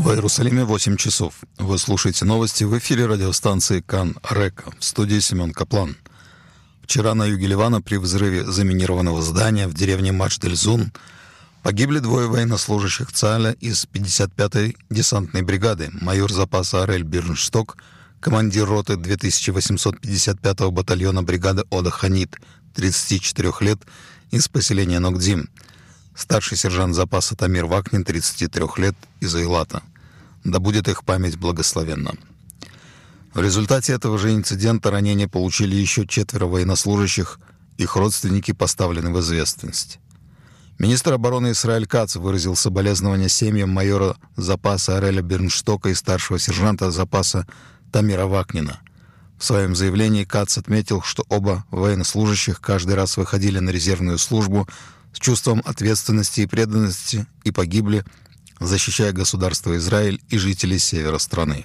В Иерусалиме 8 часов. Вы слушаете новости в эфире радиостанции Кан Река. В студии Семен Каплан. Вчера на юге Ливана при взрыве заминированного здания в деревне Мач-дель-Зун погибли 2 военнослужащих ЦААля из 55-й десантной бригады, майор запаса Арель Бирншток, командир роты 2855-го батальона бригады Ода Ханит, 34 лет, из поселения Нокдим, старший сержант запаса Тамир Вакнин, 33 лет, из Эйлата. Да будет их память благословенна. В результате этого же инцидента ранения получили еще 4 военнослужащих, их родственники поставлены в известность. Министр обороны Исраэль Кац выразил соболезнования семьям майора запаса Ареля Бирнштока и старшего сержанта запаса Тамира Вакнина. В своем заявлении Кац отметил, что оба военнослужащих каждый раз выходили на резервную службу с чувством ответственности и преданности и погибли, защищая государство Израиль и жителей севера страны.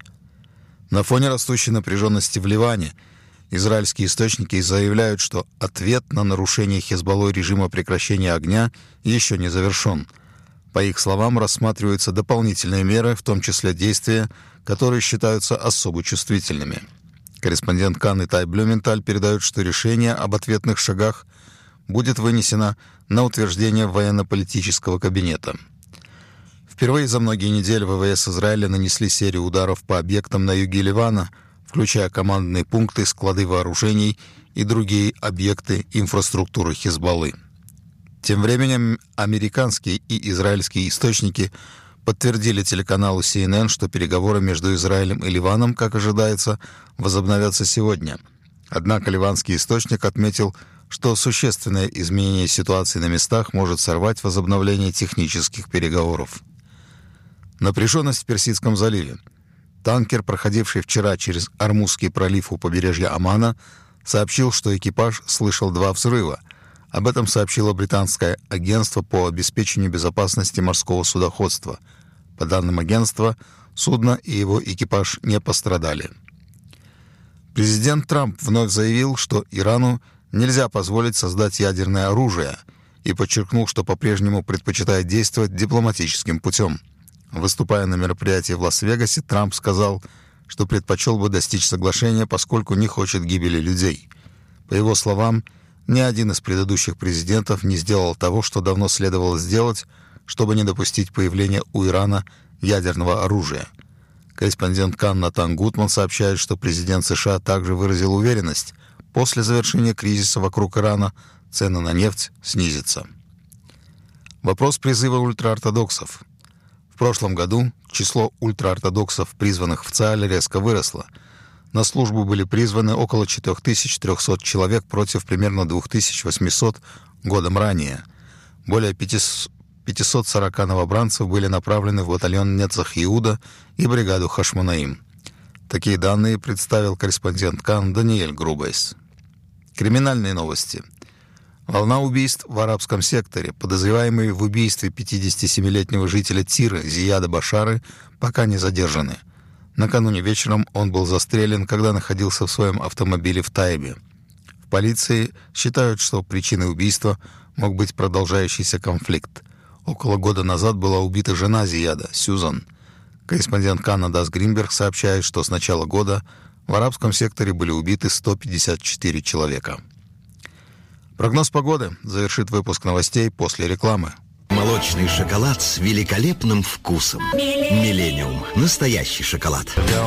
На фоне растущей напряженности в Ливане израильские источники заявляют, что ответ на нарушение Хезболлой режима прекращения огня еще не завершен. По их словам, рассматриваются дополнительные меры, в том числе действия, которые считаются особо чувствительными. Корреспондент Кан Итай Блюменталь передает, что решение об ответных шагах будет вынесено на утверждение военно-политического кабинета. Впервые за многие недели ВВС Израиля нанесли серию ударов по объектам на юге Ливана, включая командные пункты, склады вооружений и другие объекты инфраструктуры Хезболлы. Тем временем американские и израильские источники подтвердили телеканалу CNN, что переговоры между Израилем и Ливаном, как ожидается, возобновятся сегодня. Однако ливанский источник отметил, что существенное изменение ситуации на местах может сорвать возобновление технических переговоров. Напряженность в Персидском заливе. Танкер, проходивший вчера через Ормузский пролив у побережья Омана, сообщил, что экипаж слышал 2 взрыва. Об этом сообщило британское агентство по обеспечению безопасности морского судоходства. По данным агентства, судно и его экипаж не пострадали. Президент Трамп вновь заявил, что Ирану нельзя позволить создать ядерное оружие, и подчеркнул, что по-прежнему предпочитает действовать дипломатическим путем. Выступая на мероприятии в Лас-Вегасе, Трамп сказал, что предпочел бы достичь соглашения, поскольку не хочет гибели людей. По его словам, ни один из предыдущих президентов не сделал того, что давно следовало сделать, чтобы не допустить появления у Ирана ядерного оружия. Корреспондент Кан Натан Гутман сообщает, что президент США также выразил уверенность, после завершения кризиса вокруг Ирана цены на нефть снизятся. Вопрос призыва ультраортодоксов. В прошлом году число ультраортодоксов, призванных в ЦААль, резко выросло. На службу были призваны около 4300 человек против примерно 2800 годом ранее. Более 540 новобранцев были направлены в батальон Нецах Иуда и бригаду Хашмонаим. Такие данные представил корреспондент Кан Даниэль Грубейс. Криминальные новости. Волна убийств в арабском секторе. Подозреваемые в убийстве 57-летнего жителя Тира Зияда Башары пока не задержаны. Накануне вечером он был застрелен, когда находился в своем автомобиле в Таибе. В полиции считают, что причиной убийства мог быть продолжающийся конфликт. Около года назад была убита жена Зияда, Сьюзан. Корреспондент Кана Дас Гринберг сообщает, что с начала года в арабском секторе были убиты 154 человека. Прогноз погоды завершит выпуск новостей после рекламы. Молочный шоколад с великолепным вкусом. Миллениум. Настоящий шоколад.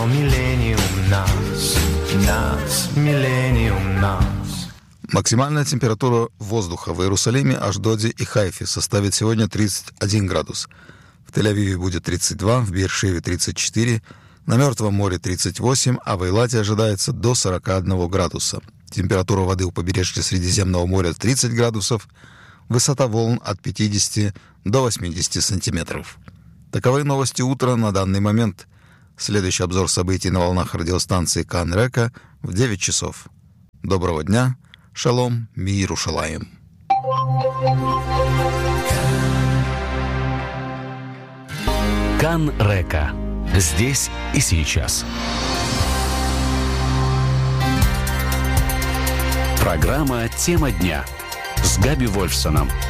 Максимальная температура воздуха в Иерусалиме, Ашдоде и Хайфе составит сегодня 31 градус. В Тель-Авиве будет 32, в Беэр-Шеве 34, на Мертвом море 38, а в Эйлате ожидается до 41 градуса. Температура воды у побережья Средиземного моря 30 градусов, высота волн от 50 до 80 сантиметров. Таковы новости утра на данный момент. Следующий обзор событий на волнах радиостанции Кан Река в 9 часов. Доброго дня, шалом, Миерушалаим. Кан Река. Здесь и сейчас. Программа «Тема дня» с Габи Вольфсоном.